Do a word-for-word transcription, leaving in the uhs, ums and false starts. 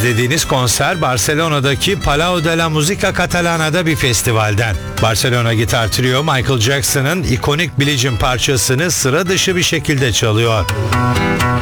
İzlediğiniz konser Barcelona'daki Palau de la Música Catalana'da bir festivalden. Barcelona Gitar Trio Michael Jackson'ın ikonik Billie Jean parçasını sıra dışı bir şekilde çalıyor.